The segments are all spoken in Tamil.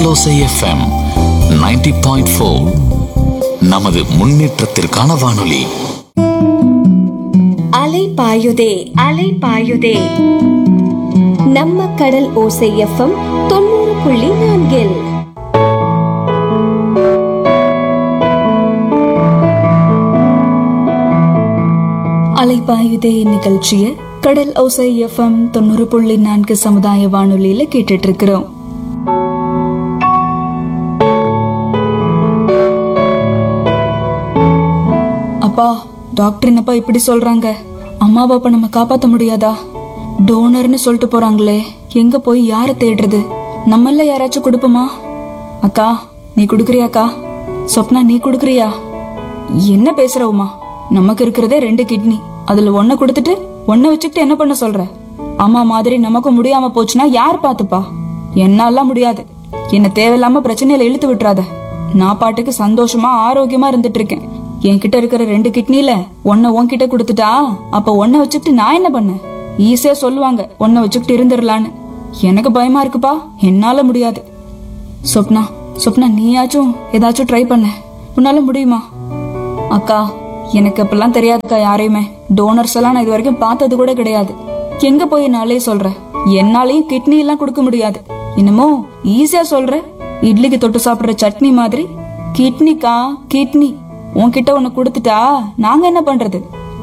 கடலோசை எஃப்எம் 90.4 நமது முன்னேற்றத்திற்கான வானொலி. அலை பாயுதே அலை பாயுதே. நம்ம கடல் ஓசை எஃப்எம் 90.4. அலைபாயுதே நிகழ்ச்சியை கடல் ஓசை எஃப்எம் 90.4 சமுதாய வானொலியில கேட்டுட்டு இருக்கிறோம். அப்பா, டாக்டர் என்னப்பா இப்படி சொல்றாங்க? அம்மா பாப்பா நம்ம காப்பாத்த முடியாதா? டோனர்னு சொல்லிட்டு போறாங்களே, எங்க போய் யார தேடுறது? நம்மள யாராச்சும் கொடுப்போமா? அக்கா, நீ குடுக்கறியாக்கா? சொப்னா, நீ குடுக்கறியா? என்ன பேசுற உமா? நமக்கு இருக்கிறதே 2 கிட்னி, அதுல 1 கொடுத்துட்டு 1 வச்சுக்கிட்டு என்ன பண்ண சொல்ற? அம்மா மாதிரி நமக்கும் முடியாம போச்சுன்னா யார் பாத்துப்பா? என்னாலாம் முடியாது. என்ன தேவையில்லாம பிரச்சனையில இழுத்து விட்டுறாத. நான் பாட்டுக்கு சந்தோஷமா ஆரோக்கியமா இருந்துட்டு இருக்கேன். என்கிட்ட இருக்கிற 2 கிட்னில 1 உன்கிட்ட கொடுத்துட்டா அப்ப 1 வச்சுக்கிட்டு நான் என்ன பண்ண? ஈஸியா சொல்லுவாங்க 1 வச்சுக்கிட்டு இருந்துடலான்னு. எனக்கு பயமா இருக்குப்பா, என்னால முடியாது. சொப்னா, நீயாச்சும் ஏதாச்சும் ட்ரை பண்ண, உன்னால முடியுமா? அக்கா, எனக்கு அப்பெல்லாம் தெரியாதுக்கா. யாரையுமே டோனர்ஸ் எல்லாம் நான் இது வரைக்கும் பார்த்தது கூட கிடையாது. எங்க போய் நாளே சொல்ற? என்னாலையும் கிட்னி எல்லாம் கொடுக்க முடியாது. என்னமோ ஈஸியா சொல்ற, இட்லிக்கு தொட்டு சாப்பிடுற சட்னி மாதிரி. கிட்னிக்கா, கிட்னி உன்கிட்ட 1 கொடுத்துட்டா நாங்க என்ன பண்றது?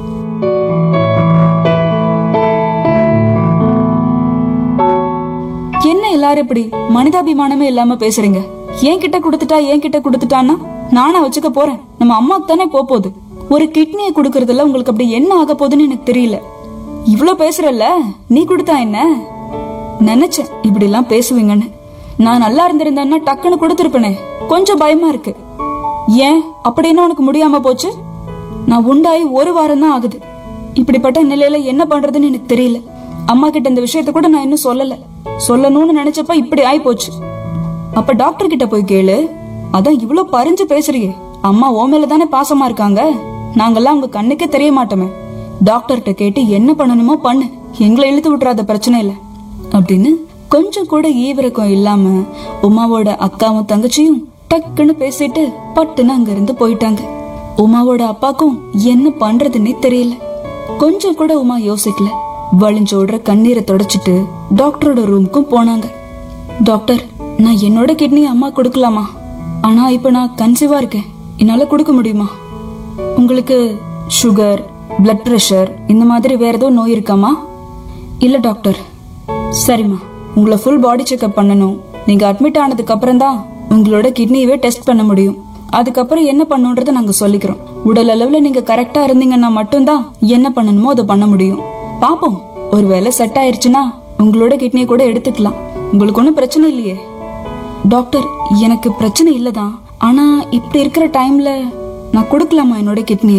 என்ன எல்லாரும் இப்படி மனிதாபிமானமே இல்லாம பேசுறீங்க? என்கிட்ட கொடுத்துட்டான்னா நானா வச்சுக்க போறேன்? நம்ம அம்மாக்கு தானே போகுது. ஒரு கிட்னியை குடுக்கறதுல உங்களுக்கு அப்படி என்ன ஆக போகுதுன்னு எனக்கு தெரியல. இவ்ளோ பேசுறல்ல, நீ கொடுத்தா என்ன? நினைச்சேன் இப்படி எல்லாம் பேசுவீங்கன்னு. நான் நல்லா இருந்திருந்தேன்னா டக்குன்னு கொடுத்திருப்பேனே. கொஞ்சம் பயமா இருக்கு. ஏன் அப்படின்னு உனக்கு முடியாம போச்சு? நான் உண்டாயி 1 வாரம் தான் ஆகுது. இப்படிப்பட்ட நிலையில என்ன பண்றதுன்னு எனக்கு தெரியல. அம்மா கிட்ட இந்த விஷயத்த கூட நான் இன்னும் சொல்லணும்னு நினைச்சப்ப இப்படி ஆயி போச்சு. அப்ப டாக்டர் கிட்ட போய் கேளு. அதான் இவ்ளோ பறிஞ்சு பேசுறியே. அம்மா ஓ மேல தானே பாசமா இருக்காங்க. நாங்கெல்லாம் உங்க கண்ணுக்கே தெரிய மாட்டோமே. டாக்டர்கிட்ட கேட்டு என்ன பண்ணணுமோ பண்ணு, எங்களை இழுத்து விட்டுறாத பிரச்சனை இல்ல அப்படின்னு கொஞ்சம் கூட ஈவிரக்கம் இல்லாம உமாவோட அக்காவும் தங்கச்சியும் டக்குன்னு பேசிட்டு பட்டுன்னு அங்க இருந்து போயிட்டாங்க. உமாவோட அப்பாக்கும் என்ன பண்றதுன்னே தெரியல. கொஞ்சம் கூட உமா யோசிக்கல. வழிஞ்சோடுற கண்ணீரை தொடச்சிட்டு டாக்டரோட ரூமுக்கும் போனாங்க. டாக்டர், நான் என்னோட கிட்னி அம்மா கொடுக்கலாமா? ஆனா இப்ப நான் கன்சீவா இருக்கேன், என்னால கொடுக்க முடியுமா? உங்களுக்கு சுகர், பிளட் பிரஷர் இந்த மாதிரி வேற ஏதோ நோய் இருக்காமா? இல்ல டாக்டர். சரிம்மா, உங்களை ஃபுல் பாடி செக்அப் பண்ணணும். நீங்க அட்மிட் ஆனதுக்கு அப்புறம் தான் உங்களோட கிட்னியவே டெஸ்ட் பண்ண முடியும். அதுக்கப்புறம் என்ன பண்ணுன்றத நாங்க சொல்லிக்கிறோம். உடல் அளவுல நீங்க கரெக்டா இருந்தீங்கன்னா மட்டும்தான் என்ன பண்ணணுமோ அதை பண்ண முடியும். பாப்போம், ஒருவேளை செட் ஆயிருச்சுன்னா உங்களோட கிட்னியை கூட எடுத்துக்கலாம். உங்களுக்கு ஒன்னும் பிரச்சனை இல்லையே? டாக்டர், எனக்கு பிரச்சனை இல்லதான். ஆனா இப்படி இருக்கிற டைம்ல நான் கொடுக்கலாமா என்னோட கிட்னிய?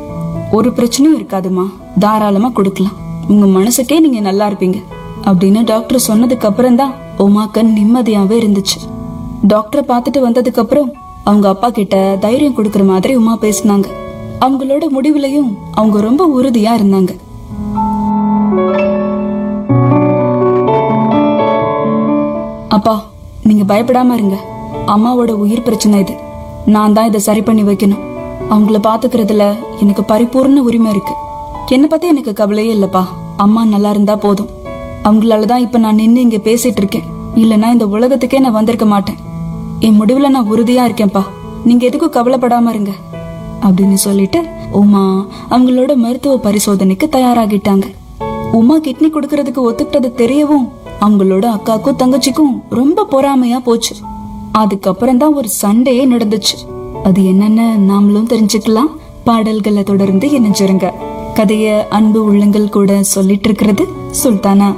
ஒரு பிரச்சனையும் இருக்காதுமா, தாராளமா கொடுக்கலாம். உங்க மனசுக்கே நீங்க நல்லா இருப்பீங்க அப்படின்னு டாக்டர் சொன்னதுக்கு அப்புறம் தான் உமாக்கு நிம்மதியாவே இருந்துச்சு. டாக்டரை பார்த்துட்டு வந்ததுக்கு அப்புறம் அவங்க அப்பா கிட்ட தைரியம் கொடுக்கற மாதிரி உமா பேசினாங்க. அவங்களோட முடிவுலயும் அவங்க ரொம்ப உறுதியா இருந்தாங்க. அப்பா, நீங்க பயப்படாம இருங்க. அம்மாவோட உயிர் பிரச்சனை இது. நான் தான் இதை சரி பண்ணி வைக்கணும். அவங்கள பாத்துக்கிறதுல எனக்கு பரிபூர்ண உரிமை இருக்கு. என்ன பத்தி எனக்கு கவலையே இல்லப்பா. அம்மா நல்லா இருந்தா போதும். அவங்களாலதான் இப்ப நான் நின்னு இங்க பேசிட்டு இருக்கேன். இல்லன்னா இந்த உலகத்துக்கே நான் வந்திருக்க மாட்டேன். என் முடிவுல நான் உறுதியா இருக்கேன்ப்பா. நீங்க எதுக்கும் கவலைப்படாம இருங்க அப்படின்னு சொல்லிட்டு உமா அவங்களோட மருத்துவ பரிசோதனைக்கு தயாராகிட்டாங்க. உமா கிட்னி கொடுக்கறதுக்கு ஒத்துக்கிட்டது தெரியவும் அவங்களோட அக்காக்கும் தங்கச்சிக்கும் ரொம்ப பொறாமையா போச்சு. அதுக்கப்புறம் தான் ஒரு சண்டையே நடந்துச்சு. அது என்னன்னு நாமளும் தெரிஞ்சுக்கலாம். பாடல்களை தொடர்ந்து இணைஞ்சிருங்க. கதைய அன்பு உள்ளங்கள் கூட சொல்லிட்டு இருக்கிறது சுல்தானா.